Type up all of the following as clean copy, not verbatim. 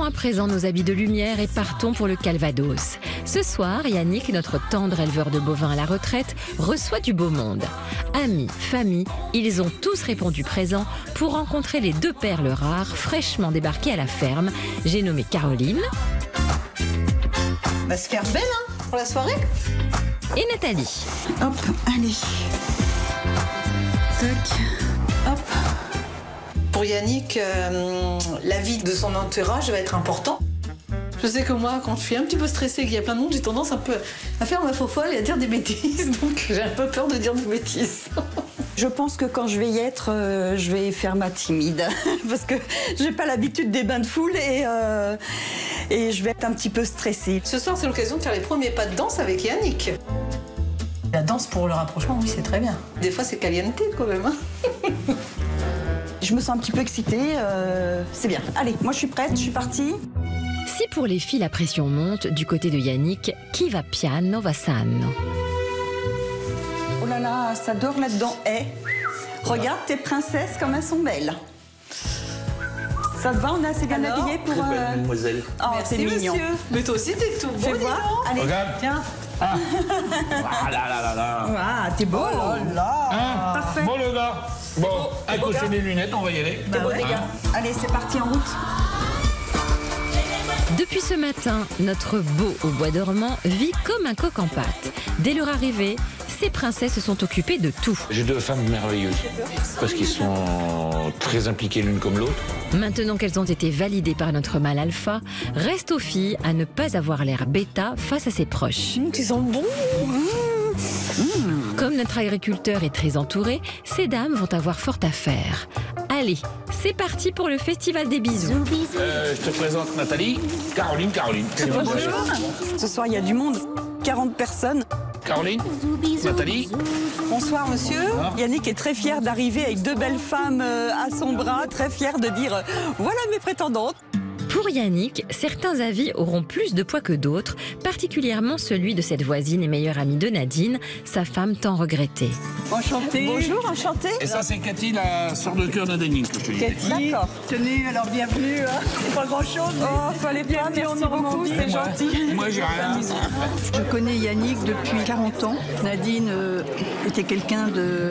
Mettons à présent nos habits de lumière et partons pour le Calvados. Ce soir, Yannick, notre tendre éleveur de bovins à la retraite, reçoit du beau monde. Amis, famille, ils ont tous répondu présents pour rencontrer les deux perles rares fraîchement débarquées à la ferme. J'ai nommé Caroline. On va se faire belle, hein, pour la soirée. Et Nathalie. Hop, allez. Tac, hop. Pour Yannick, la vie de son entourage va être important. Je sais que moi, quand je suis un petit peu stressée et qu'il y a plein de monde, j'ai tendance un peu à faire ma faux folle et à dire des bêtises. Donc j'ai un peu peur de dire des bêtises. Je pense que quand je vais y être, je vais faire ma timide. Parce que j'ai pas l'habitude des bains de foule et je vais être un petit peu stressée. Ce soir, c'est l'occasion de faire les premiers pas de danse avec Yannick. La danse pour le rapprochement, oui, c'est très bien. Des fois, c'est caliente quand même. Hein. Je me sens un petit peu excitée, c'est bien. Allez, moi je suis prête, je suis partie. Si pour les filles la pression monte, du côté de Yannick, qui va piano va sano. Oh là là, ça dort là-dedans. Regarde tes princesses comme elles sont belles. Ça te va, on est assez bien habillés pour... Très belle mademoiselle. Oh, merci, c'est mignon. monsieur. Mais toi aussi, t'es tout beau. Fais voir. Allez, Regarde. tiens. Ah. Ah là là là là. Ah, t'es beau. Oh là là. Hein? Parfait. Bon le gars. Bon, accrochez les lunettes, on va y aller. T'es beau, les gars. Allez, c'est parti en route. Depuis ce matin, notre beau au bois dormant vit comme un coq en pâte. Dès leur arrivée, ces princesses se sont occupées de tout. J'ai deux femmes merveilleuses, parce qu'ils sont très impliqués l'une comme l'autre. Maintenant qu'elles ont été validées par notre mâle alpha, reste aux filles à ne pas avoir l'air bêta face à ses proches. Ils sont bons. Comme notre agriculteur est très entouré, ces dames vont avoir fort à faire. Allez, c'est parti pour le festival des bisous. Je te présente Nathalie, Caroline. Bonjour. Ce soir, il y a du monde. 40 personnes. Caroline, Nathalie. Bonsoir, monsieur. Yannick est très fier d'arriver avec deux belles femmes à son bras, très fier de dire voilà mes prétendantes. Pour Yannick, certains avis auront plus de poids que d'autres, particulièrement celui de cette voisine et meilleure amie de Nadine, sa femme tant regrettée. Enchantée. Bonjour, enchantée. Et ça, c'est Cathy, la sœur de cœur de Denis, que je te dis. Cathy, d'accord. Tenez, alors bienvenue. Hein. C'est pas grand-chose. Oh, fallait pas, merci beaucoup, c'est gentil. Moi, j'ai rien. Je connais Yannick depuis 40 ans. Nadine était quelqu'un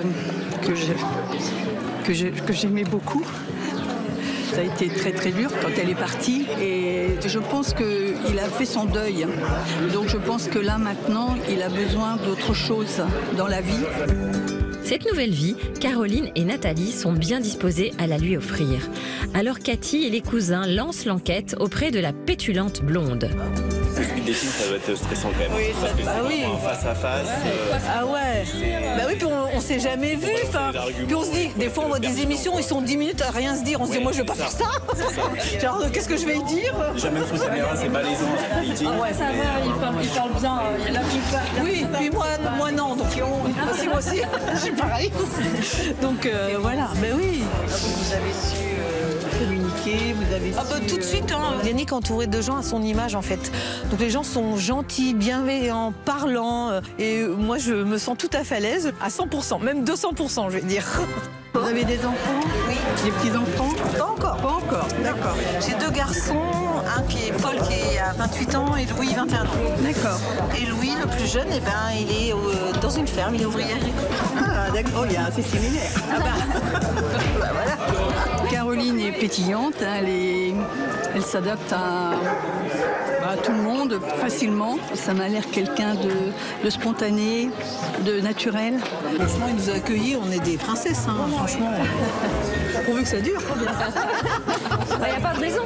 que j'aimais beaucoup. Ça a été très très dur quand elle est partie et je pense qu'il a fait son deuil. Donc je pense que là maintenant, il a besoin d'autre chose dans la vie. Cette nouvelle vie, Caroline et Nathalie sont bien disposées à la lui offrir. Alors Cathy et les cousins lancent l'enquête auprès de la pétulante blonde. Le speed dating, ça doit être stressant quand même. Oui, parce que bah c'est oui. vraiment un face à face. Ah ouais. Bah oui, puis on s'est jamais vu. Puis on se dit, des fois on voit des émissions, ils sont 10 minutes à rien se dire. On se dit, moi je veux pas faire ça. Genre, qu'est-ce que je vais y dire? Déjà même sous caméra, c'est malaisant le speed dating. Ah ouais, ça va, il parle bien. Oui, puis moi non. Donc moi aussi, je suis pareil. Donc voilà, mais oui. Vous avez su communiquer, vous avez su... Tout de suite, hein. Yannick entouré de gens à son image en fait. Donc les gens sont gentils, bienveillants, parlants. Et moi je me sens tout à fait à l'aise, à 100%, même 200% je vais dire. Vous avez des enfants? Oui. Des petits-enfants? Pas encore. Pas encore, d'accord. J'ai deux garçons, un qui est Paul qui a 28 ans et Louis 21 ans. D'accord. Et Louis, le plus jeune, il est dans une ferme, il est ouvrier agricole. Ah d'accord, il y a assez similaire. Ah bah voilà. Caroline est pétillante, hein, elle s'adapte à tout le monde facilement. Ça m'a l'air quelqu'un de spontané, de naturel. Franchement, il nous a accueillis, on est des princesses, hein, franchement. Pourvu que ça dure. Il n'y a pas de raison.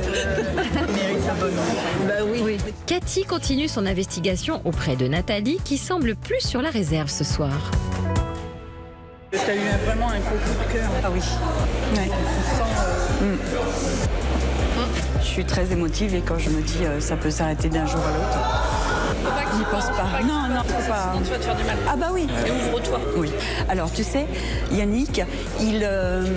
Bah oui. Cathy continue son investigation auprès de Nathalie qui semble plus sur la réserve ce soir. Tu as eu vraiment un gros coup de cœur. Ah oui. Ouais. Je suis très émotive et quand je me dis ça peut s'arrêter d'un jour à l'autre, n'y pense pas. Non, faut pas. Tu vas te faire du mal. Ah bah oui. Et ouvre-toi. Oui. Alors tu sais, Yannick, il